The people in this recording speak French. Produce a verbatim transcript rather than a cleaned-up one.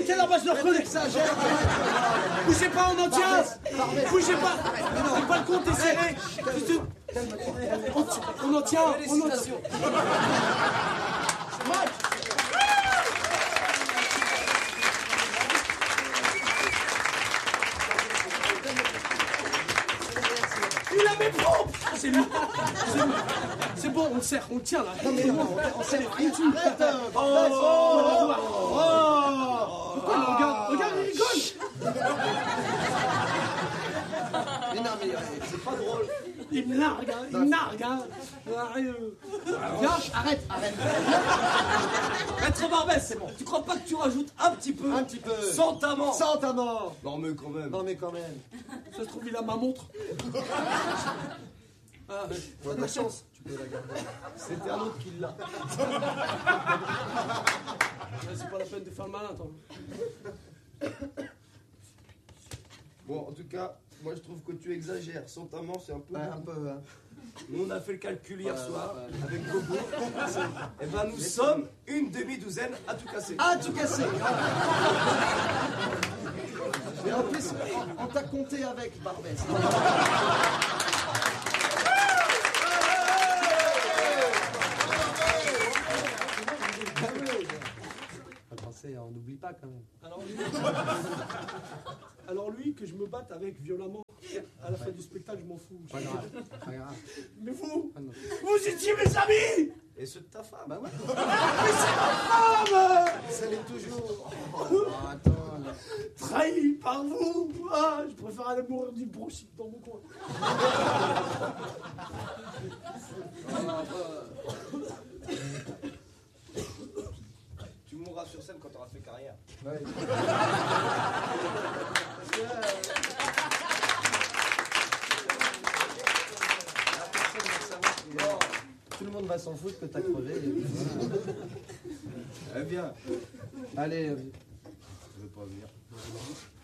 était là-bas, je le reconnais. Bougez pas, on en tient. Bougez pas. C'est pas le compte est serré. On, on en tient. On en tient. Il a mes pompes. C'est lui. C'est lui. C'est bon, on le serre, on le tient là. Non mais non, on serre rien. Arrête. Oh, oh, oh. Pourquoi il regarde? Regarde, il rigole. Mais non mais c'est pas drôle. Il me largue, hein. Il me nargue, hein. Viens, arrête, arrête. Maître Barbès, c'est bon. Tu crois pas que tu rajoutes un petit peu? Un petit peu. Sans ta mort. Sans ta mort. Non mais quand même. Non mais quand même. Ça se trouve, il a ma montre. Ah, t'as de la chance, tu peux la garder. C'était un autre qui l'a. C'est pas la peine de faire le malin, attends. Bon, en tout cas, moi je trouve que tu exagères. Sans ta mort, c'est un peu... Ouais, un peu, hein. Nous, on a fait le calcul hier Ouais, soir ouais. avec Gogo. Et ben nous sommes une demi-douzaine à tout casser. Ah, tout cassé. Et en plus, on, on t'a compté avec Barbès. On n'oublie pas quand même. Alors lui, alors lui, que je me batte avec violemment, à la fin du spectacle, je m'en fous. Pas grave, pas grave. Mais vous, Ah non. vous étiez mes amis. Et ceux de ta femme. Bah ouais. Mais c'est ma femme. Ça l'est toujours. Oh, attends. Là. Trahi par vous. Ah, je préfère aller mourir du bronchite dans mon coin. Tu mourras sur scène quand tu auras fait carrière. Ouais. Tout le monde va s'en foutre que t'as crevé. Eh bien. Allez. Je veux pas venir.